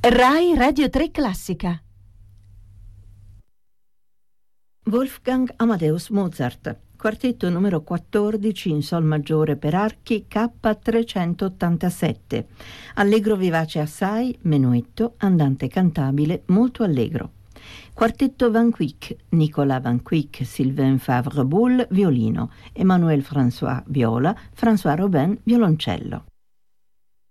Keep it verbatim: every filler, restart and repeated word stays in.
Rai Radio tre Classica. Wolfgang Amadeus Mozart, quartetto numero quattordici in sol maggiore per archi K trecentottantasette, allegro vivace assai, menuetto, andante cantabile molto allegro. Quartetto Van Quick, Nicolas Van Quick, Sylvain Favre-Boulle, violino, Emmanuel François, viola, François Robin, violoncello.